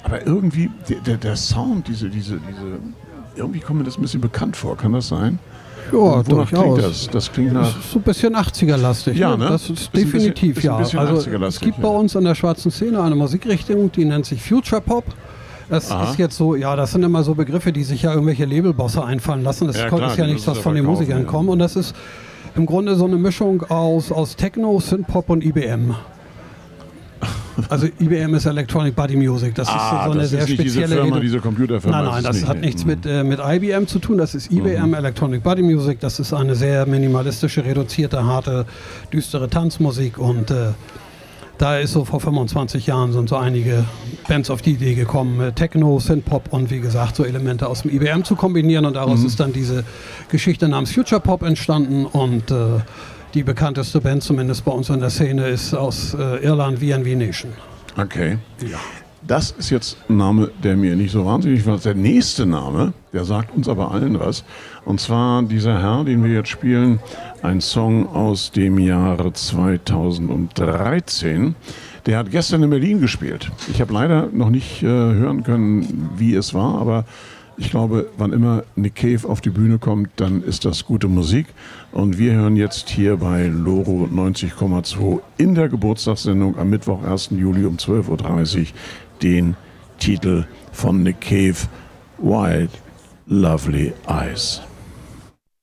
Aber irgendwie, der Sound, irgendwie kommt mir das ein bisschen bekannt vor. Kann das sein? Ja, Wonach durchaus. klingt das? Das klingt nach... Das ist so ein bisschen 80er-lastig. Ja, ne? Das ist definitiv, bisschen, ja. bisschen Also 80er-lastig, es gibt bei uns in der schwarzen Szene eine Musikrichtung, die nennt sich Future Pop. Das ist jetzt so, ja, das sind immer so Begriffe, die sich ja irgendwelche Labelbosse einfallen lassen. Das ist ja nichts, was von den Musikern kommt. Und das ist im Grunde so eine Mischung aus Techno, Synthpop und IBM. Also IBM ist Electronic Body Music. Das ist so eine sehr spezielle diese Computerfirma. Nein, das hat nichts mit IBM zu tun. Das ist IBM, Electronic Body Music. Das ist eine sehr minimalistische, reduzierte, harte, düstere Tanzmusik. Und da ist so vor 25 Jahren sind so einige Bands auf die Idee gekommen, Techno, Synthpop und wie gesagt so Elemente aus dem IBM zu kombinieren. Und daraus ist dann diese Geschichte namens Future Pop entstanden. Und die bekannteste Band, zumindest bei uns in der Szene, ist aus Irland, VNV Nation. Okay. Ja. Das ist jetzt ein Name, der mir nicht so wahnsinnig war. Der nächste Name, der sagt uns aber allen was. Und zwar dieser Herr, den wir jetzt spielen, ein Song aus dem Jahre 2013. Der hat gestern in Berlin gespielt. Ich habe leider noch nicht hören können, wie es war, aber ich glaube, wann immer Nick Cave auf die Bühne kommt, dann ist das gute Musik. Und wir hören jetzt hier bei Loro 90,2 in der Geburtstagssendung am Mittwoch, 1. Juli um 12.30 Uhr den Titel von Nick Cave, Wild Lovely Eyes.